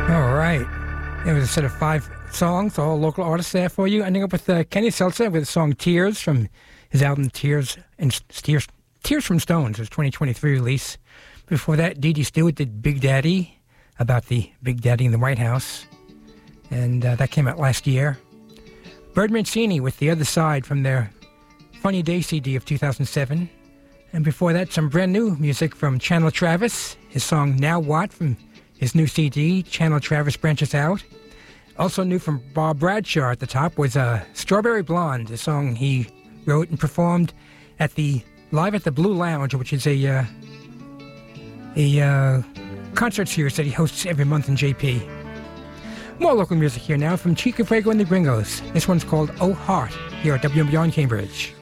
All right. It was a set of 5 songs, all local artists there for you. Ending up with Kenny Seltzer with the song Tears from his album Tears from Stones, his 2023 release. Before that, Dee Dee Stewart did Big Daddy, about the Big Daddy in the White House. And that came out last year. Bird Mancini with The Other Side from their Funny Day CD of 2007. And before that, some brand new music from Channel Travis, his song Now What from his new CD, Channel Travis Branches Out. Also new from Bob Bradshaw at the top was Strawberry Blonde, a song he wrote and performed live at the Blue Lounge, which is a concert series that he hosts every month in JP. More local music here now from Chica Fuego and the Gringos. This one's called Oh Heart, here at WM Beyond Cambridge.